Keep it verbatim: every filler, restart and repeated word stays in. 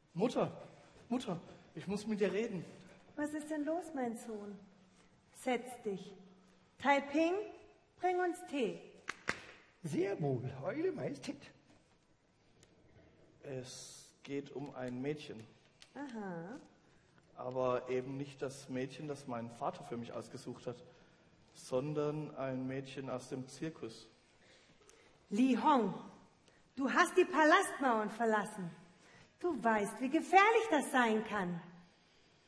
Mutter, Mutter, ich muss mit dir reden. Was ist denn los, mein Sohn? Setz dich. Taiping, bring uns Tee. Sehr wohl, Eure Majestät. Es geht um ein Mädchen. Aha. Aber eben nicht das Mädchen, das mein Vater für mich ausgesucht hat, sondern ein Mädchen aus dem Zirkus. Li Hong, du hast die Palastmauern verlassen. Du weißt, wie gefährlich das sein kann.